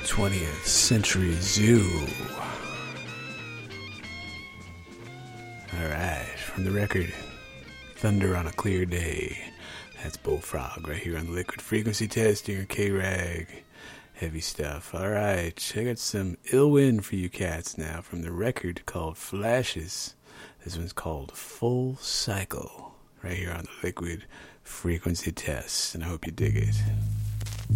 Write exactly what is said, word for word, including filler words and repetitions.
twentieth Century Zoo. Alright, from the record, Thunder on a Clear Day. That's Bullfrog right here on the Liquid Frequency Test during K-Rag. Heavy stuff. Alright, I got some Ill Wind for you cats now from the record called Flashes. This one's called Full Cycle right here on the Liquid Frequency Test, and I hope you dig it.